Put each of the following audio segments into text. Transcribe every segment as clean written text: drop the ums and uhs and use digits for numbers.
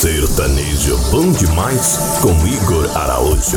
Sertanejo bom demais com Igor Araújo.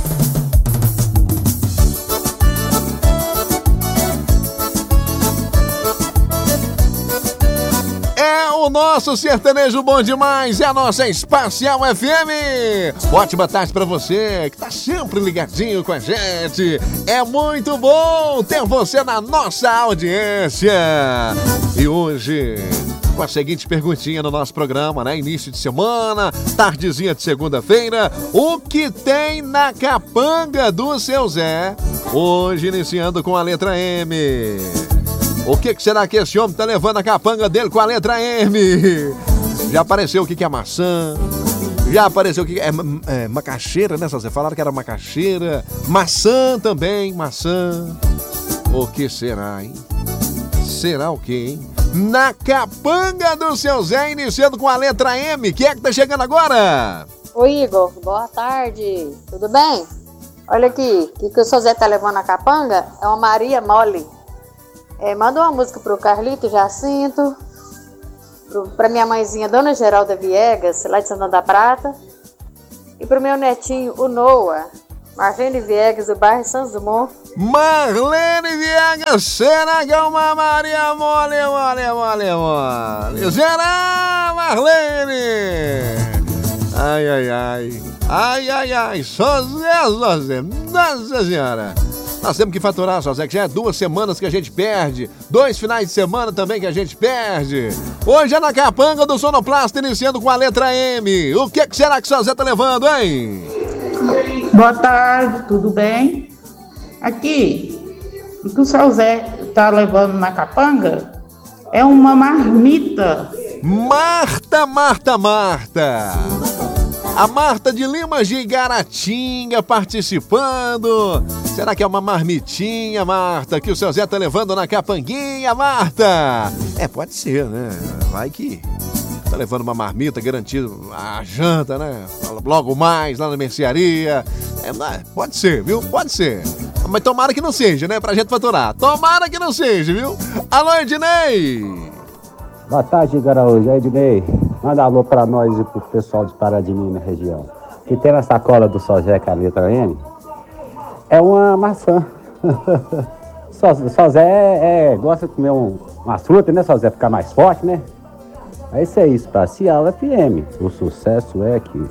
É o nosso sertanejo bom demais, é a nossa Espacial FM. Ótima tarde pra você que tá sempre ligadinho com a gente. É muito bom ter você na nossa audiência. E hoje, com a seguinte perguntinha no nosso programa, né? Início de semana, tardezinha de segunda-feira. O que tem na capanga do seu Zé? Hoje iniciando com a letra M. O que será que esse homem tá levando a capanga dele com a letra M? Já apareceu o que é maçã. Já apareceu o que é macaxeira, né? Vocês falaram que era macaxeira. Maçã também, maçã. O que será, hein? Será o quê, hein? Na capanga do seu Zé, iniciando com a letra M. Quem é que tá chegando agora? Oi, Igor. Boa tarde. Tudo bem? Olha aqui, o que o seu Zé tá levando a capanga é uma Maria Mole. Manda uma música pro Carlito Jacinto, pra minha mãezinha Dona Geralda Viegas, lá de Santana da Prata, e pro meu netinho, o Noah, Marlene Viegas, do bairro Santos Dumont. Marlene Viegas, será que é uma Maria Mole? Será, Marlene? Ai, só Zé, nossa senhora. Nós temos que faturar, só Zé, que já é 2 semanas que a gente perde. 2 finais de semana também que a gente perde. Hoje é na capanga do Sonoplasta, iniciando com a letra M. O que será que o seu Zé tá levando, hein? Boa tarde, tudo bem? Aqui, o que o seu Zé tá levando na capanga é uma marmita. Marta. A Marta de Lima de Igaratinga participando. Será que é uma marmitinha, Marta, que o seu Zé tá levando na capanguinha, Marta? Pode ser, né? Vai que tá levando uma marmita, garantido a janta, né? Logo mais, lá na mercearia. Pode ser, viu? Pode ser. Mas tomara que não seja, né? Pra gente faturar. Tomara que não seja, viu? Alô, Ednei! Boa tarde, Igaraújo. Ednei, manda alô pra nós e pro pessoal de Pará de Minas região. Que tem na sacola do Sozé com a letra M é uma maçã. Sozé gosta de comer umas frutas, né, Sozé? Ficar mais forte, né? É isso aí, Espacial FM. O sucesso é aqui.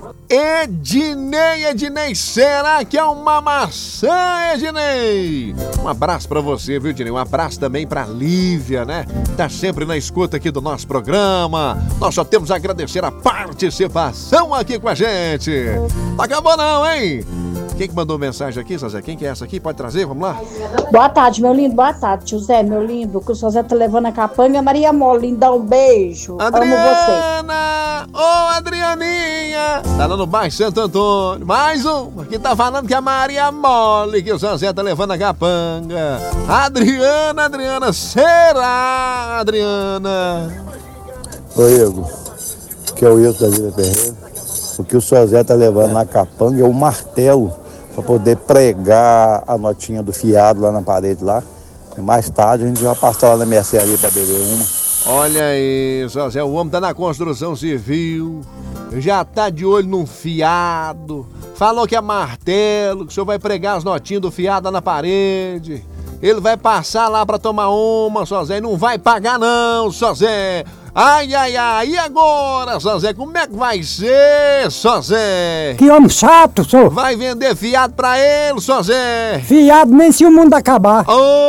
Ednei, será que é uma maçã, Ednei? Um abraço pra você, viu, Ednei? Um abraço também pra Lívia, né? Tá sempre na escuta aqui do nosso programa. Nós só temos a agradecer a participação aqui com a gente. Não acabou não, hein? Quem que mandou mensagem aqui, Zé? Quem que é essa aqui? Pode trazer? Vamos lá. Boa tarde, meu lindo. Boa tarde, tio Zé, meu lindo. Que o seu Zé tá levando a capanga. Maria Mole, dá um beijo. Adriana! Ô, Adrianinha! Tá lá no bairro Santo Antônio. Mais um. Aqui tá falando que é Maria Mole, que o seu Zé tá levando a capanga. Adriana. Será, Adriana? Oi, Igor. Que é o Wilson da Vila Ferreira. O que o seu Zé tá levando na capanga é o martelo para poder pregar a notinha do fiado lá na parede lá. E mais tarde a gente vai passar lá na mercearia para beber uma. Olha aí, Zé, o homem tá na construção civil, já tá de olho num fiado, falou que é martelo, que o senhor vai pregar as notinhas do fiado lá na parede. Ele vai passar lá pra tomar uma, Zé, e não vai pagar não, Zé. Ai, e agora, Zé, como é que vai ser, Zé? Que homem chato, senhor. Vai vender fiado pra ele, Zé? Fiado nem se o mundo acabar.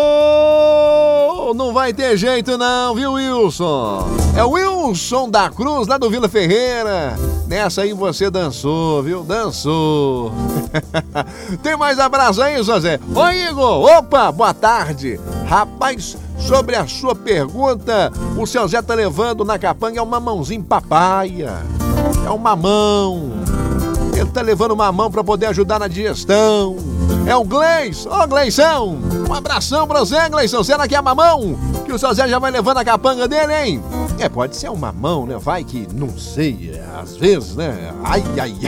Oh, não vai ter jeito não, viu, Wilson? É o Wilson da Cruz, lá do Vila Ferreira. Nessa aí você dançou, viu? Dançou. Tem mais abraço aí, Zé? Oi, Igor. Opa, boa tarde. Rapaz, sobre a sua pergunta, o seu Zé tá levando na capanga é um mamãozinho papaya. É um mamão. Ele tá levando mamão pra poder ajudar na digestão. É o Gleison. Ô, Gleison, um abração pra você, Gleison. Será que é mamão? Que o seu Zé já vai levando a capanga dele, hein? Pode ser um mamão, né? Vai que, não sei, às vezes, né? Ai.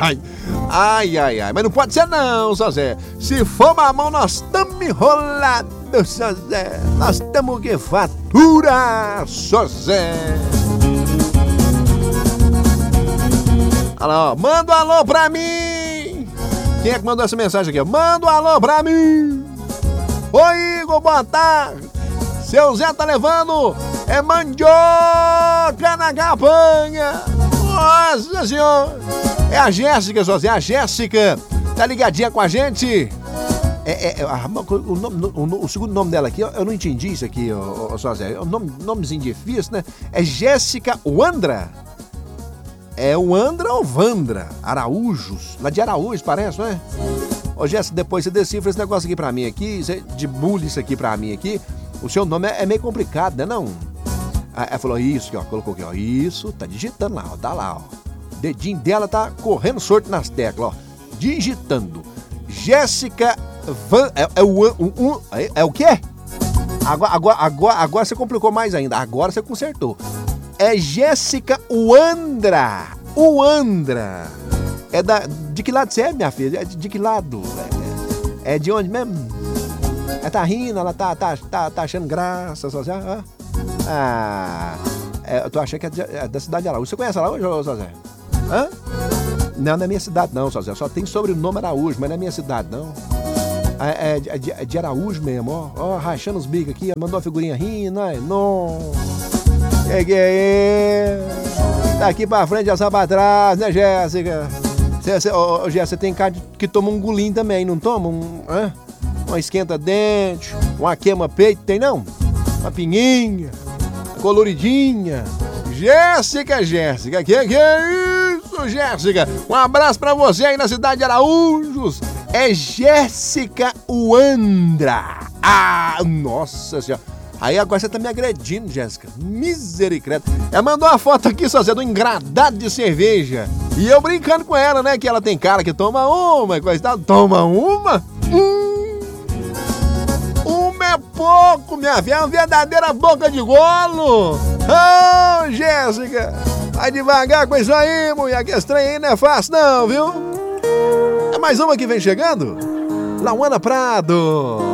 Mas não pode ser não, seu Zé. Se for mamão, nós estamos enrolados, seu Zé. Nós estamos que fatura, seu Zé. Olha lá, ó. Manda um alô pra mim. Quem é que mandou essa mensagem aqui? Manda um alô pra mim. Oi, Igor, boa tarde. Seu Zé tá levando mandioca na capanga. Nossa senhora. É a Jéssica, José. A Jéssica tá ligadinha com a gente. O segundo nome dela aqui, eu não entendi isso aqui, José. É um nomezinho difícil, né? É Jéssica Wandra. É Wandra ou Vandra? Araújos. Lá de Araújos, parece, não é? Ô, Jéssica, depois você decifra esse negócio aqui pra mim aqui, de bullying isso aqui pra mim aqui. O seu nome é meio complicado, né, não? Ela falou isso aqui, ó, colocou aqui, ó. Isso, tá digitando lá, ó, tá lá, ó. O dedinho dela tá correndo sorte nas teclas, ó. Digitando. Jéssica é o quê? Agora você complicou mais ainda. Agora você consertou. É Jéssica Wandra. Wandra. De que lado você é, minha filha? É de que lado? É de onde mesmo? Ela tá rindo, ela tá achando graça. Eu tô achando que é da cidade de Araújo. Você conhece Araújo, José? Hã? Não é minha cidade não, José. Só tem sobrenome Araújo, mas não é minha cidade não. É de Araújo mesmo, ó. Ó, rachando os bicos aqui. Mandou uma figurinha rindo, ai, não. Que é? Daqui pra frente, essa pra trás, né, Jéssica? Jéssica, você tem cara que toma um golinho também, não toma? Uma esquenta-dente, uma queima-peito, tem não? Uma pinguinha, coloridinha. Jéssica, que é isso, Jéssica? Um abraço pra você aí na cidade de Araújos. É Jéssica Wandra. Ah, nossa senhora. Aí agora você tá me agredindo, Jéssica. Misericórdia. Ela mandou uma foto aqui, só de um engradado de cerveja. E eu brincando com ela, né? Que ela tem cara que toma uma, coisa e tal. Toma uma? Uma é pouco, minha filha. É uma verdadeira boca de golo. Ô, Jéssica. Vai devagar com isso aí, mulher. Que esse trem aí não é fácil, não, viu? É mais uma que vem chegando. Lauana Prado.